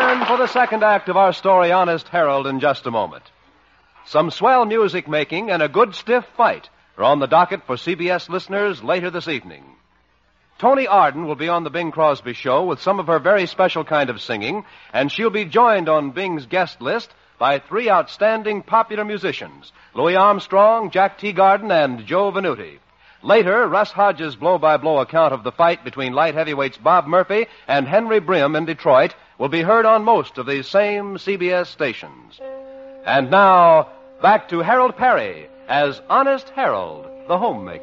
return for the second act of our story, Honest Harold, in just a moment. Some swell music making and a good stiff fight are on the docket for CBS listeners later this evening. Tony Arden will be on the Bing Crosby Show with some of her very special kind of singing, and she'll be joined on Bing's guest list by three outstanding popular musicians, Louis Armstrong, Jack Teagarden, and Joe Venuti. Later, Russ Hodges' blow-by-blow account of the fight between light heavyweights Bob Murphy and Henry Brim in Detroit will be heard on most of these same CBS stations. And now, back to Harold Perry as Honest Harold, the homemaker.